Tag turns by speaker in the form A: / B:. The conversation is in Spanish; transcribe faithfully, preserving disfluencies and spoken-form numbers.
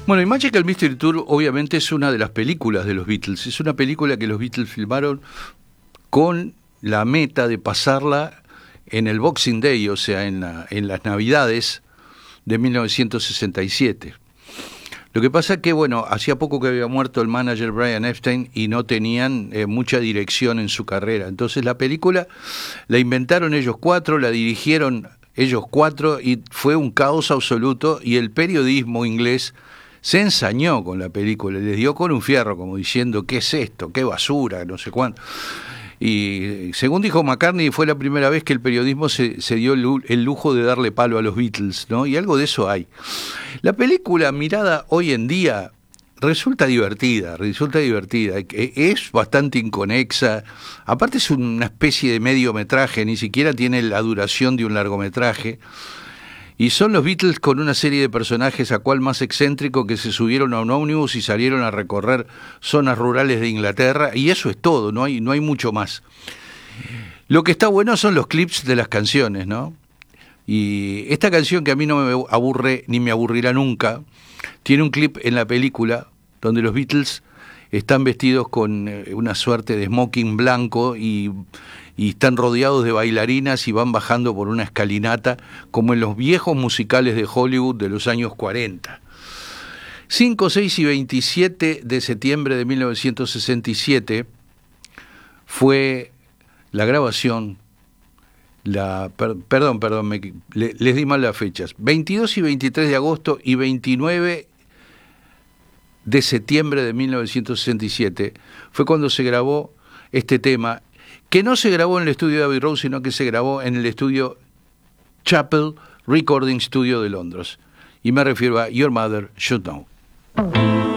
A: Bueno, y Magical Mystery Tour obviamente es una de las películas de los Beatles. Es una película que los Beatles filmaron con la meta de pasarla en el Boxing Day, o sea, en, la, en las Navidades de mil novecientos sesenta y siete. Lo que pasa es que, bueno, hacía poco que había muerto el manager Brian Epstein y no tenían eh, mucha dirección en su carrera. Entonces la película la inventaron ellos cuatro, la dirigieron ellos cuatro y fue un caos absoluto, y el periodismo inglés se ensañó con la película, les dio con un fierro como diciendo, ¿qué es esto? ¿Qué basura? No sé cuánto. Y según dijo McCartney, fue la primera vez que el periodismo se, se dio el lujo de darle palo a los Beatles, ¿no? Y algo de eso hay. La película, mirada hoy en día, resulta divertida, resulta divertida. Es bastante inconexa. Aparte es una especie de mediometraje, ni siquiera tiene la duración de un largometraje. Y son los Beatles con una serie de personajes, a cual más excéntrico, que se subieron a un ómnibus y salieron a recorrer zonas rurales de Inglaterra, y eso es todo, no hay, no hay mucho más. Lo que está bueno son los clips de las canciones, ¿no? Y esta canción, que a mí no me aburre ni me aburrirá nunca, tiene un clip en la película donde los Beatles están vestidos con una suerte de smoking blanco y... y están rodeados de bailarinas y van bajando por una escalinata, como en los viejos musicales de Hollywood de los años cuarenta. cinco, seis y veintisiete de septiembre de mil novecientos sesenta y siete fue la grabación, la per, perdón, perdón, me, le, les di mal las fechas, veintidós y veintitrés de agosto y veintinueve de septiembre de mil novecientos sesenta y siete fue cuando se grabó este tema, que no se grabó en el estudio de Abbey Road, sino que se grabó en el estudio Chapel Recording Studio de Londres. Y me refiero a Your Mother Should Know.